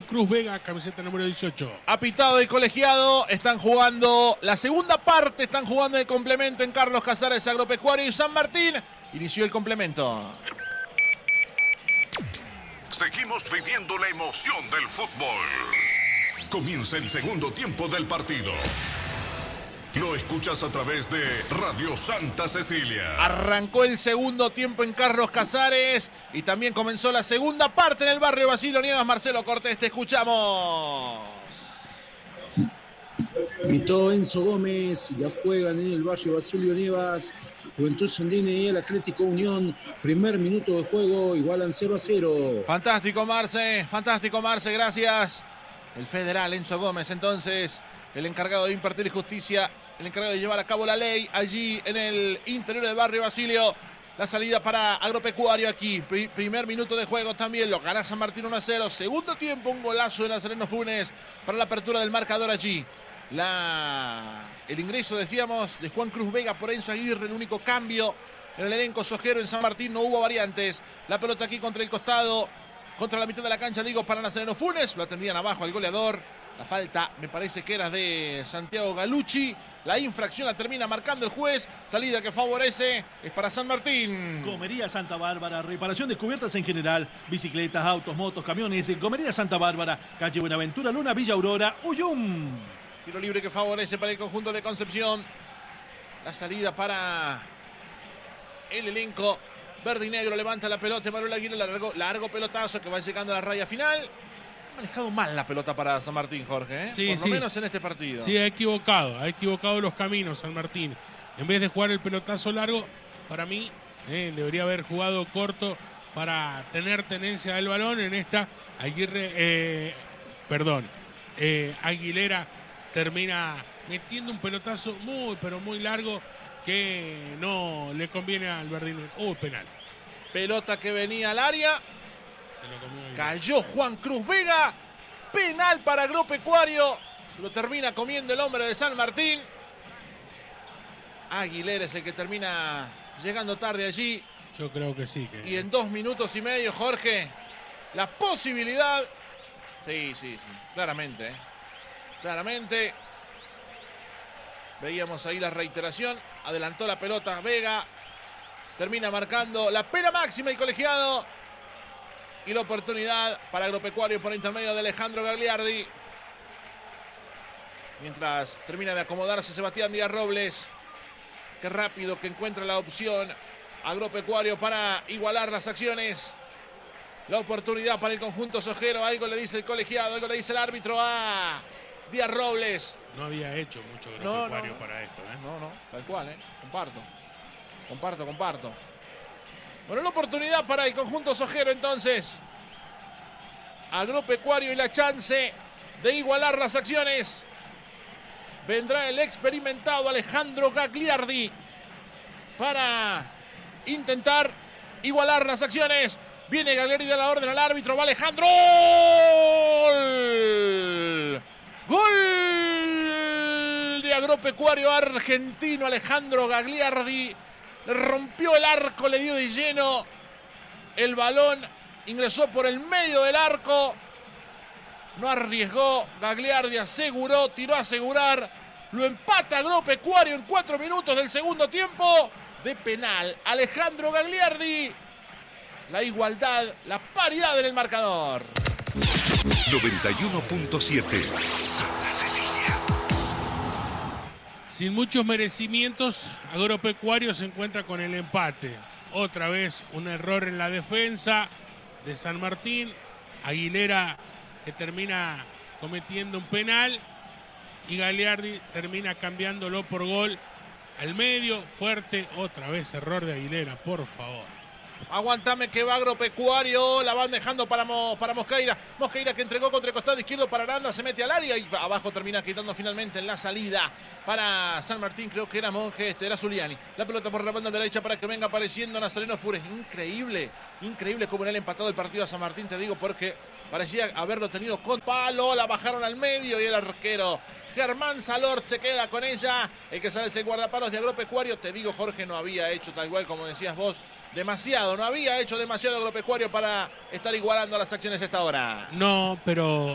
Cruz Vega, camiseta número 18. Ha pitado el colegiado, están jugando la segunda parte, están jugando el complemento en Carlos Casares Agropecuario y San Martín. Inició el complemento. Seguimos viviendo la emoción del fútbol. Comienza el segundo tiempo del partido. Lo escuchas a través de Radio Santa Cecilia. Arrancó el segundo tiempo en Carlos Casares y también comenzó la segunda parte en el barrio Basilio Nievas. Marcelo Cortés, te escuchamos. Pitó Enzo Gómez, ya juegan en el barrio Basilio Nievas. Juventud Sandina y el Atlético Unión. Primer minuto de juego, igualan 0-0. Fantástico, Marce, gracias. El federal Enzo Gómez, entonces, el encargado de impartir justicia, el encargado de llevar a cabo la ley allí en el interior del barrio Basilio. La salida para Agropecuario aquí. Primer minuto de juego también. Lo gana San Martín 1-0. Segundo tiempo, un golazo de Nazareno Funes para la apertura del marcador allí. El ingreso, decíamos, de Juan Cruz Vega por Enzo Aguirre. El único cambio en el elenco sojero en San Martín. No hubo variantes. La pelota aquí contra el costado. Contra la mitad de la cancha, digo, para Nazareno Funes. Lo atendían abajo al goleador. La falta, me parece que era de Santiago Galucci. La infracción la termina marcando el juez. Salida que favorece es para San Martín. Gomería Santa Bárbara, reparación de cubiertas en general. Bicicletas, autos, motos, camiones. Gomería Santa Bárbara, calle Buenaventura, Luna, Villa Aurora, Uyum. Tiro libre que favorece para el conjunto de Concepción. La salida para el elenco verde y negro. Levanta la pelota Manuel Aguirre. Largo pelotazo que va llegando a la raya final. Manejado mal la pelota para San Martín, Jorge, ¿eh? Sí, por lo menos en este partido. Sí, ha equivocado los caminos San Martín. En vez de jugar el pelotazo largo, para mí debería haber jugado corto para tener tenencia del balón. En esta, Aguilera termina metiendo un pelotazo pero muy largo que no le conviene al verdinero. Penal. Pelota que venía al área. Se lo comió ahí. Cayó Juan Cruz Vega. Penal para Agropecuario. Se lo termina comiendo el hombre de San Martín. Aguilera es el que termina llegando tarde allí. Yo creo que sí. Y en 2 minutos y medio, Jorge, la posibilidad. Sí. Claramente. Claramente. Veíamos ahí la reiteración. Adelantó la pelota Vega. Termina marcando la pena máxima el colegiado. Y la oportunidad para Agropecuario por intermedio de Alejandro Gagliardi. Mientras termina de acomodarse Sebastián Díaz Robles. Qué rápido que encuentra la opción Agropecuario para igualar las acciones. La oportunidad para el conjunto sojero. Algo le dice el colegiado, algo le dice el árbitro a Díaz Robles. No había hecho mucho Agropecuario para esto, ¿eh? No, tal cual, Comparto. Bueno, la oportunidad para el conjunto sojero entonces. Agropecuario y la chance de igualar las acciones. Vendrá el experimentado Alejandro Gagliardi para intentar igualar las acciones. Viene Gagliardi de la orden al árbitro. Va Alejandro. ¡Gol! De Agropecuario argentino. Alejandro Gagliardi le rompió el arco, le dio de lleno el balón. Ingresó por el medio del arco. No arriesgó. Gagliardi aseguró, tiró a asegurar. Lo empata Agropecuario en 4 minutos del segundo tiempo. De penal, Alejandro Gagliardi. La igualdad, la paridad en el marcador. 91.7 Santa Cecilia. Sin muchos merecimientos, Agropecuario se encuentra con el empate. Otra vez un error en la defensa de San Martín. Aguilera que termina cometiendo un penal. Y Gagliardi termina cambiándolo por gol al medio. Fuerte, otra vez error de Aguilera, por favor. Aguantame que va Agropecuario. La van dejando para Mosqueira. Mosqueira que entregó contra el costado izquierdo para Aranda. Se mete al área y abajo termina quitando finalmente en la salida para San Martín. Creo que era Monge, era Zuliani. La pelota por la banda derecha para que venga apareciendo Nazareno Funes. Increíble como le han empatado el partido a San Martín. Te digo porque parecía haberlo tenido con palo. La bajaron al medio y el arquero Germán Salort se queda con ella. El que sale es el guardapalos de Agropecuario. Te digo, Jorge, no había hecho tal cual como decías vos. No había hecho demasiado Agropecuario para estar igualando las acciones a esta hora. No, pero